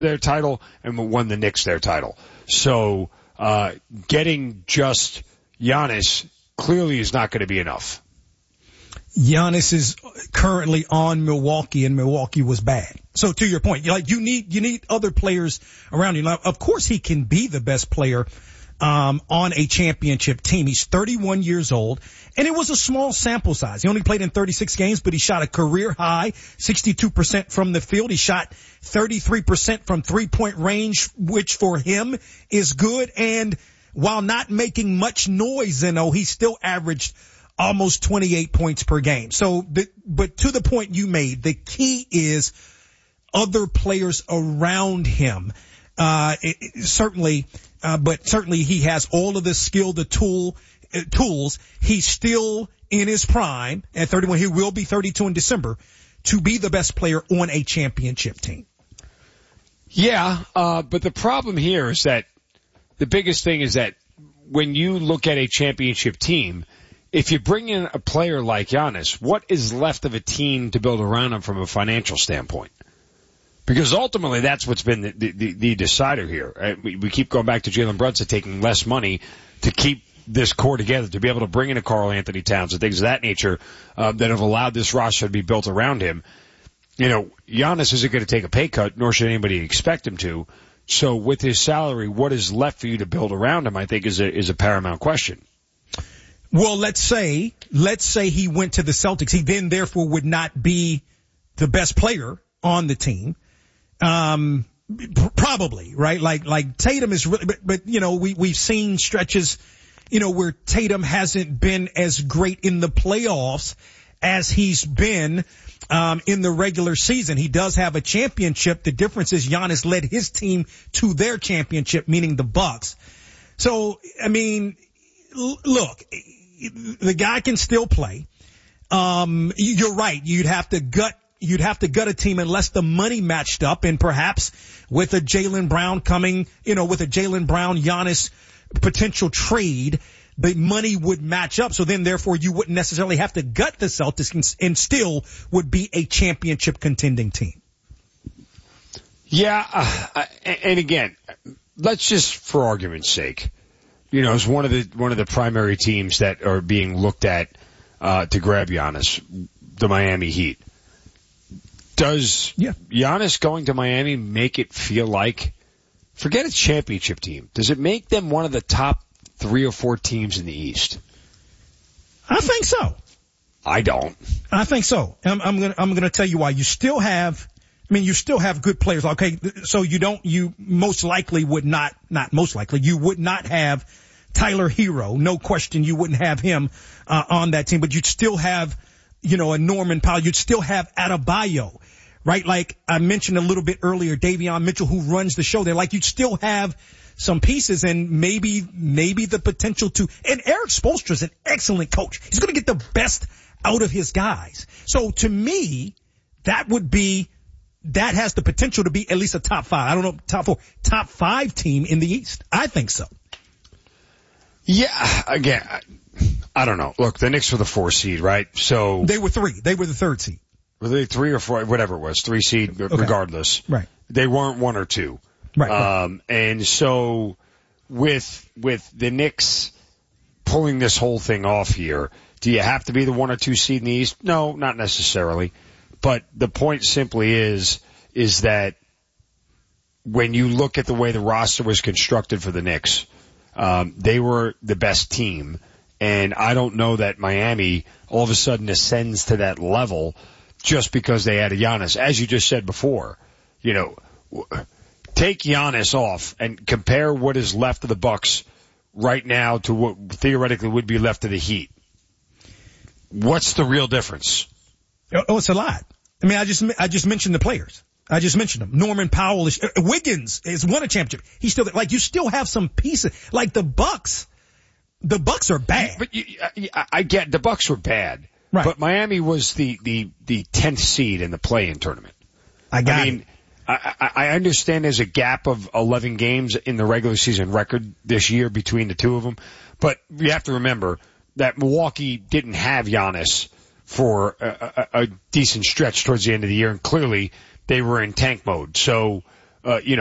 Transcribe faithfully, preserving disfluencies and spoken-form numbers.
their title and won the Knicks their title. So uh getting just Giannis clearly is not going to be enough. Giannis is currently on Milwaukee, and Milwaukee was bad. So to your point, like you need you need other players around you. Now, of course, he can be the best player um on a championship team. He's thirty-one years old, and it was a small sample size. He only played in thirty-six games, but he shot a career high sixty-two percent from the field. He shot thirty-three percent from three-point range, which for him is good. And while not making much noise, you know, he still averaged almost twenty-eight points per game. So, the, but to the point you made, the key is other players around him. Uh, it, it, certainly, uh, but certainly he has all of the skill, the tool, uh, tools. He's still in his prime at thirty-one. He will be thirty-two in December to be the best player on a championship team. Yeah, uh, but the problem here is that the biggest thing is that when you look at a championship team, if you bring in a player like Giannis, what is left of a team to build around him from a financial standpoint? Because ultimately that's what's been the, the, the decider here. We, we keep going back to Jalen Brunson taking less money to keep this core together, to be able to bring in a Karl Anthony Towns and things of that nature uh, that have allowed this roster to be built around him. You know, Giannis isn't going to take a pay cut, nor should anybody expect him to. So with his salary, what is left for you to build around him, I think, is a, is a paramount question. Well, let's say, let's say he went to the Celtics. He then therefore would not be the best player on the team. Um, probably, right? Like, like Tatum is really, but, but, you know, we, we've seen stretches, you know, where Tatum hasn't been as great in the playoffs as he's been, um, in the regular season. He does have a championship. The difference is Giannis led his team to their championship, meaning the Bucks. So, I mean, l- look, the guy can still play. Um, you're right. You'd have to gut, you'd have to gut a team unless the money matched up, and perhaps with a Jaylen Brown coming, you know, with a Jaylen Brown Giannis potential trade, the money would match up. So then therefore you wouldn't necessarily have to gut the Celtics and, and still would be a championship contending team. Yeah. Uh, and again, let's just, for argument's sake, you know, it's one of the, one of the primary teams that are being looked at, uh, to grab Giannis, the Miami Heat. Does yeah. Giannis going to Miami make it feel like, forget a championship team, does it make them one of the top three or four teams in the East? I think so. I don't. I think so. I'm, I'm gonna, I'm gonna tell you why. You still have, I mean, you still have good players. Okay. So you don't, you most likely would not, not most likely, you would not have Tyler Hero. No question you wouldn't have him, uh, on that team, but you'd still have, you know, a Norman Powell. You'd still have Adebayo, right? Like I mentioned a little bit earlier, Davion Mitchell, who runs the show there. Like you'd still have some pieces, and maybe, maybe the potential to, and Eric Spoelstra is an excellent coach. He's going to get the best out of his guys. So to me, that would be, that has the potential to be at least a top five. I don't know, top four, top five team in the East. I think so. Yeah, again, I, I don't know. Look, the Knicks were the four seed, right? So they were three. They were the third seed. Were they three or four? Whatever it was, three seed, okay. Regardless. Right. They weren't one or two. Right. Um, right. And so with with the Knicks pulling this whole thing off here, do you have to be the one or two seed in the East? No, not necessarily. But the point simply is, is that when you look at the way the roster was constructed for the Knicks, um, they were the best team. And I don't know that Miami all of a sudden ascends to that level just because they had a Giannis. As you just said before, you know, take Giannis off and compare what is left of the Bucks right now to what theoretically would be left of the Heat. What's the real difference? Oh, it's a lot. I mean, I just, I just mentioned the players. I just mentioned them. Norman Powell is, uh, Wiggins has won a championship. He's still, like, you still have some pieces. Like the Bucks, the Bucks are bad. But you, I, I get, the Bucks were bad. Right. But Miami was the, the, the tenth seed in the play-in tournament. I got I mean, it. I, I understand there's a gap of eleven games in the regular season record this year between the two of them, but you have to remember that Milwaukee didn't have Giannis for a, a, a decent stretch towards the end of the year, and clearly they were in tank mode. So uh, you know.